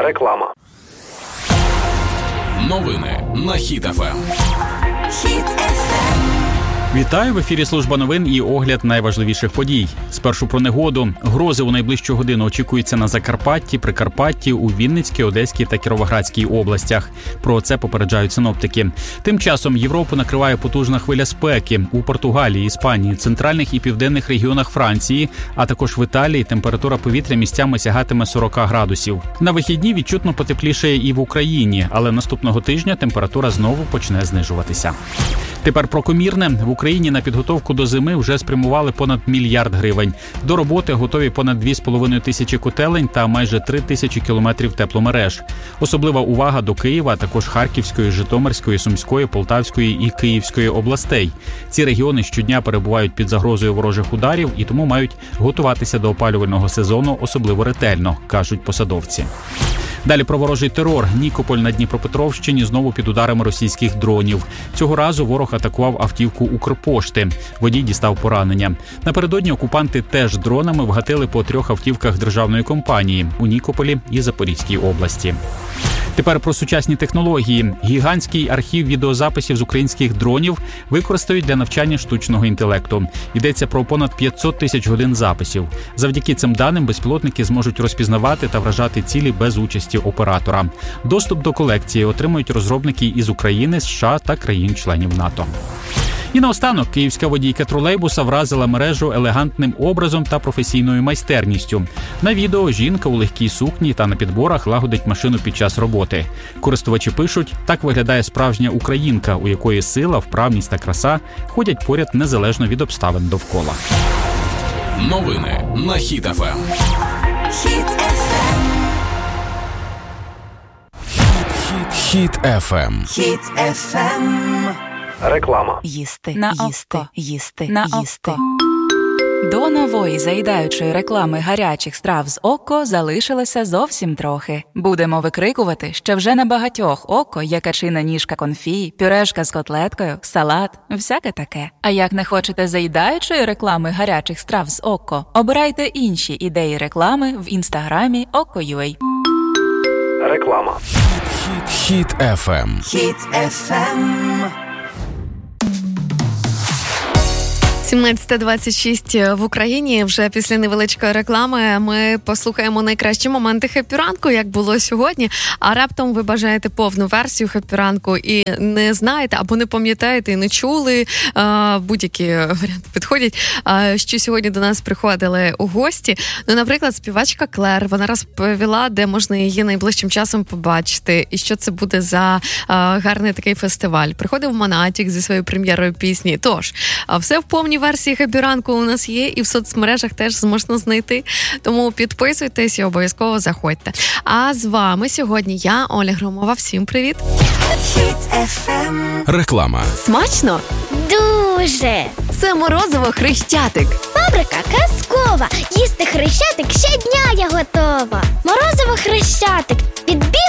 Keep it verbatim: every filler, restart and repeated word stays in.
Реклама. Новини на Хіт еф ем. Хіт еф ем. Вітаю, в ефірі служба новин і огляд найважливіших подій. Спершу про негоду. Грози у найближчу годину очікуються на Закарпатті, Прикарпатті, у Вінницькій, Одеській та Кіровоградській областях. Про це попереджають синоптики. Тим часом Європу накриває потужна хвиля спеки. У Португалії, Іспанії, центральних і південних регіонах Франції, а також в Італії температура повітря місцями сягатиме сорок градусів. На вихідні відчутно потеплішає і в Україні, але наступного тижня температура знову почне знижуватися. Тепер про комірне. В Україні на підготовку до зими вже спрямували понад мільярд гривень. До роботи готові понад дві з половиною тисячі котелень та майже три тисячі кілометрів тепломереж. Особлива увага до Києва, а також Харківської, Житомирської, Сумської, Полтавської і Київської областей. Ці регіони щодня перебувають під загрозою ворожих ударів і тому мають готуватися до опалювального сезону особливо ретельно, кажуть посадовці. Далі про ворожий терор. Нікополь на Дніпропетровщині знову під ударами російських дронів. Цього разу ворог атакував автівку Укрпошти. Водій дістав поранення. Напередодні окупанти теж дронами вгатили по трьох автівках державної компанії у Нікополі і Запорізькій області. Тепер про сучасні технології. Гігантський архів відеозаписів з українських дронів використають для навчання штучного інтелекту. Йдеться про понад п'ятсот тисяч годин записів. Завдяки цим даним безпілотники зможуть розпізнавати та вражати цілі без участі оператора. Доступ до колекції отримують розробники із України, США та країн-членів НАТО. І наостанок, київська водійка тролейбуса вразила мережу елегантним образом та професійною майстерністю. На відео жінка у легкій сукні та на підборах лагодить машину під час роботи. Користувачі пишуть, так виглядає справжня українка, у якої сила, вправність та краса ходять поряд незалежно від обставин довкола. Новини на Хіт еф ем. Хіт еф ем. Хіт еф ем. Хіт еф ем. Реклама. Їсти, На їсти, око. їсти, На їсти. око. До нової заїдаючої реклами гарячих страв з око залишилося зовсім трохи. Будемо викрикувати, що вже на багатьох око є качина ніжка конфі, пюрешка з котлеткою, салат, всяке таке. А як не хочете заїдаючої реклами гарячих страв з око, обирайте інші ідеї реклами в інстаграмі око.ua. Реклама. Хіт еф ем. Хіт еф ем. сімнадцята двадцять шість в Україні. Вже після невеличкої реклами ми послухаємо найкращі моменти хеппі-ранку, як було сьогодні. А раптом ви бажаєте повну версію хеппі-ранку і не знаєте, або не пам'ятаєте, і не чули, а, будь-які варіанти підходять, а, що сьогодні до нас приходили у гості. Ну, наприклад, співачка Клер, вона розповіла, де можна її найближчим часом побачити, і що це буде за а, гарний такий фестиваль. Приходив Монатік зі своєю прем'єрою пісні. Тож, все в повній версії хеппі-ранку у нас є, і в соцмережах теж можна знайти. Тому підписуйтесь і обов'язково заходьте. А з вами сьогодні я, Оля Громова. Всім привіт! Хіт еф ем. Реклама. Смачно? Дуже! Це морозиво Хрещатик. Фабрика казкова. Їсти Хрещатик щодня я готова. Морозиво Хрещатик. Підбір